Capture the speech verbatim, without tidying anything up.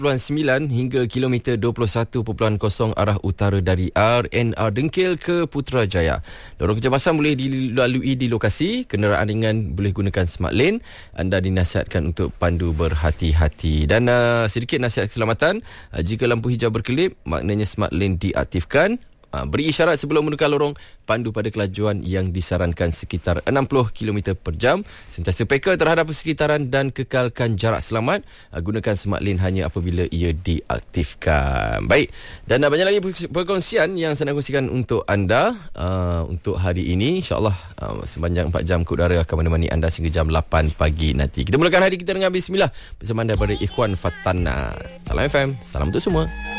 sembilan hingga kilometer dua puluh satu perpuluhan kosong arah utara dari R N R Dengkil ke Putrajaya. Lorong kecemasan boleh dilalui di lokasi. Kenderaan ringan boleh gunakan smart lane. Anda dinasihatkan untuk pandu berhati-hati. Dan uh, sedikit nasihat keselamatan, uh, jika lampu hijau berkelip, maknanya smart lane diaktifkan. Uh, beri isyarat sebelum menukar lorong, pandu pada kelajuan yang disarankan sekitar enam puluh kilometer per jam. Sentiasa peka terhadap persekitaran dan kekalkan jarak selamat. Uh, gunakan smart lane hanya apabila ia diaktifkan. Baik, dan uh, banyak lagi perkongsian yang saya nak kongsikan untuk anda uh, untuk hari ini. InsyaAllah uh, sepanjang empat jam ke udara akan menemani anda sehingga jam lapan pagi nanti. Kita mulakan hari kita dengan bismillah bersama anda daripada Ikhwan Fatana. Salam F M, salam untuk semua.